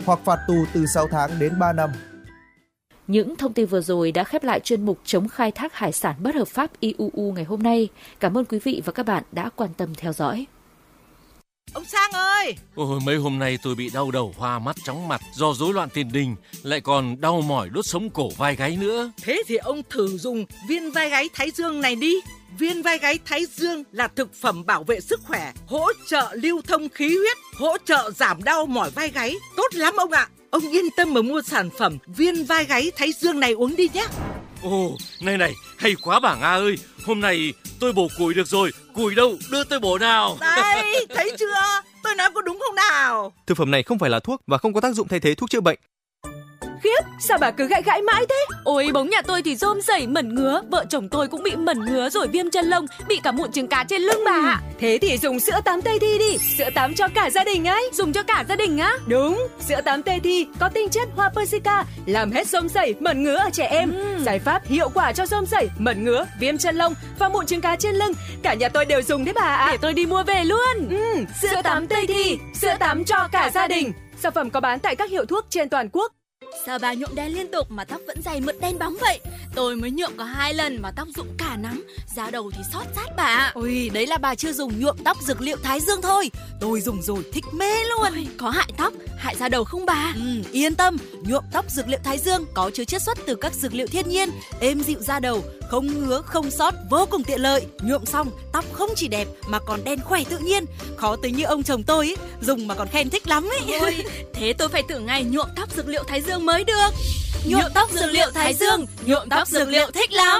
hoặc phạt tù từ 6 tháng đến 3 năm. Những thông tin vừa rồi đã khép lại chuyên mục chống khai thác hải sản bất hợp pháp IUU ngày hôm nay. Cảm ơn quý vị và các bạn đã quan tâm theo dõi. Ông Sang ơi! Ôi, mấy hôm nay tôi bị đau đầu, hoa mắt, chóng mặt do rối loạn tiền đình, lại còn đau mỏi đốt sống cổ vai gáy nữa. Thế thì ông thử dùng viên vai gáy Thái Dương này đi. Viên vai gáy Thái Dương là thực phẩm bảo vệ sức khỏe, hỗ trợ lưu thông khí huyết, hỗ trợ giảm đau mỏi vai gáy. Tốt lắm ông ạ! Ông yên tâm mà mua sản phẩm viên vai gáy Thái Dương này uống đi nhé. Ồ, này, hay quá bà Nga ơi. Hôm nay tôi bổ củi được rồi. Củi đâu, đưa tôi bổ nào. Đây, thấy chưa? Tôi nói có đúng không nào? Thực phẩm này không phải là thuốc và không có tác dụng thay thế thuốc chữa bệnh. Khiếp, sao bà cứ gãi mãi thế? Ôi, bóng nhà tôi thì rôm rẩy mẩn ngứa, vợ chồng tôi cũng bị mẩn ngứa rồi viêm chân lông, bị cả mụn trứng cá trên lưng bà ạ. Thế thì dùng sữa tắm Tây Thi đi, sữa tắm cho cả gia đình ấy. Dùng cho cả gia đình á? Đúng, sữa tắm Tây Thi có tinh chất hoa persica, làm hết rôm rẩy, mẩn ngứa ở trẻ em. Giải pháp hiệu quả cho rôm rẩy, mẩn ngứa, viêm chân lông và mụn trứng cá trên lưng. Cả nhà tôi đều dùng đấy bà ạ. Để tôi đi mua về luôn. Sữa tắm Tây Thi, sữa tắm cho cả gia đình. Sản phẩm có bán tại các hiệu thuốc trên toàn quốc. Sao bà nhuộm đen liên tục mà tóc vẫn dày mượt đen bóng vậy? Tôi mới nhuộm có 2 lần mà tóc rụng cả nắm, da đầu thì xót rát bà. Ôi, đấy là bà chưa dùng nhuộm tóc dược liệu Thái Dương thôi. Tôi dùng rồi thích mê luôn. Ôi, có hại tóc, hại da đầu không bà? Yên tâm, nhuộm tóc dược liệu Thái Dương có chứa chiết xuất từ các dược liệu thiên nhiên, êm dịu da đầu, không ngứa, không xót, vô cùng tiện lợi. Nhuộm xong, tóc không chỉ đẹp mà còn đen khỏe tự nhiên. Khó tính như ông chồng tôi ấy, dùng mà còn khen thích lắm ấy. Ôi, thế tôi phải thử ngày nhuộm tóc dược liệu Thái Dương mới được. Nhuộm tóc dược liệu Thái Dương, nhuộm tóc dược liệu thích lắm.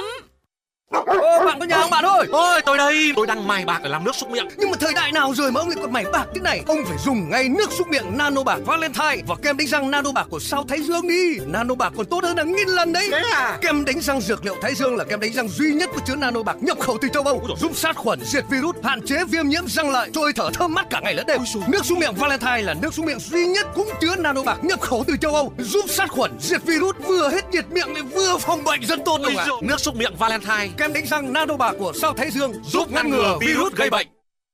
Bạn có nhà không bạn ơi? Ôi, tôi đây, tôi đang mài bạc để làm nước súc miệng. Nhưng mà thời đại nào rồi mà ông lại còn mài bạc thế này? Ông phải dùng ngay nước súc miệng Nano Bạc Valentine và kem đánh răng Nano Bạc của sao Thái Dương đi. Nano Bạc còn tốt hơn hàng nghìn lần đấy. Thế à? Kem đánh răng dược liệu Thái Dương là kem đánh răng duy nhất có chứa Nano Bạc nhập khẩu từ châu Âu, giúp sát khuẩn, diệt virus, hạn chế viêm nhiễm răng lợi, trôi thở thơm mát cả ngày lẫn đêm. Nước súc miệng Valentine là nước súc miệng duy nhất cũng chứa Nano Bạc nhập khẩu từ châu Âu, giúp sát khuẩn, diệt virus, vừa hết nhiệt miệng lại vừa phòng bệnh rất tốt luôn ạ. Nước súc miệng Valentine, kem đánh răng Nano Bạc của sao Thái Dương giúp ngăn ngừa virus gây bệnh.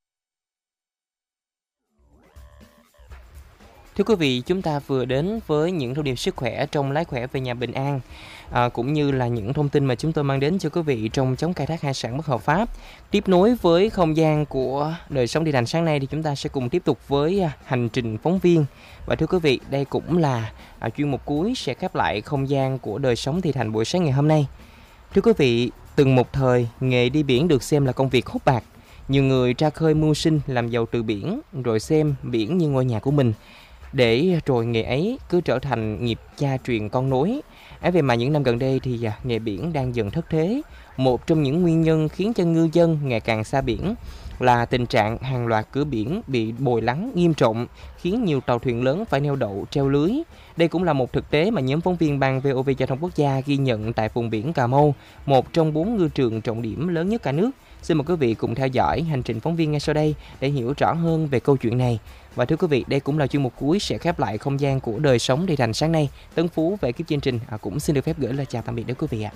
Thưa quý vị, chúng ta vừa đến với những thông điệp sức khỏe trong Lái khỏe về nhà bình an, cũng như là những thông tin mà chúng tôi mang đến cho quý vị trong chống khai thác hải sản bất hợp pháp. Tiếp nối với không gian của đời sống đi đành sáng nay thì chúng ta sẽ cùng tiếp tục với hành trình phóng viên. Và thưa quý vị, đây cũng là chuyên mục cuối sẽ khép lại không gian của đời sống thì thành buổi sáng ngày hôm nay. Thưa quý vị, từng một thời, nghề đi biển được xem là công việc hốt bạc. Nhiều người ra khơi mưu sinh làm giàu từ biển, rồi xem biển như ngôi nhà của mình. Để rồi nghề ấy cứ trở thành nghiệp cha truyền con nối. Ấy vậy mà những năm gần đây thì nghề biển đang dần thất thế. Một trong những nguyên nhân khiến cho ngư dân ngày càng xa biển là tình trạng hàng loạt cửa biển bị bồi lắng nghiêm trọng, khiến nhiều tàu thuyền lớn phải neo đậu treo lưới. Đây cũng là một thực tế mà nhóm phóng viên ban VOV Giao thông Quốc gia ghi nhận tại vùng biển Cà Mau, một trong 4 ngư trường trọng điểm lớn nhất cả nước. Xin mời quý vị cùng theo dõi hành trình phóng viên ngay sau đây để hiểu rõ hơn về câu chuyện này. Và thưa quý vị, đây cũng là chuyên mục cuối sẽ khép lại không gian của đời sống đi đành sáng nay. Tấn Phú về ekip chương trình cũng xin được phép gửi lời chào tạm biệt đến quý vị ạ.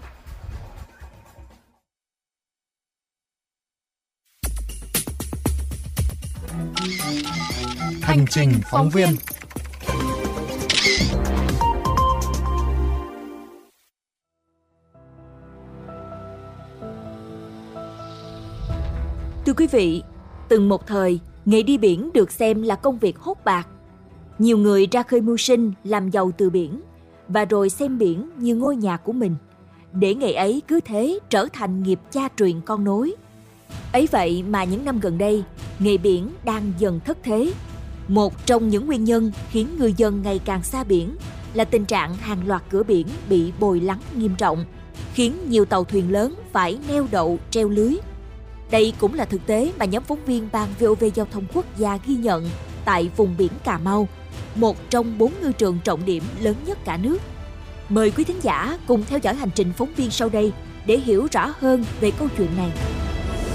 Hành trình phóng viên. Thưa quý vị, từng một thời, nghề đi biển được xem là công việc hốt bạc. Nhiều người ra khơi mưu sinh, làm giàu từ biển, và rồi xem biển như ngôi nhà của mình, để nghề ấy cứ thế trở thành nghiệp cha truyền con nối. Ấy vậy mà những năm gần đây, nghề biển đang dần thất thế. Một trong những nguyên nhân khiến ngư dân ngày càng xa biển là tình trạng hàng loạt cửa biển bị bồi lắng nghiêm trọng, khiến nhiều tàu thuyền lớn phải neo đậu treo lưới. Đây cũng là thực tế mà nhóm phóng viên ban VOV Giao thông Quốc gia ghi nhận tại vùng biển Cà Mau, một trong 4 ngư trường trọng điểm lớn nhất cả nước. Mời quý thính giả cùng theo dõi hành trình phóng viên sau đây để hiểu rõ hơn về câu chuyện này.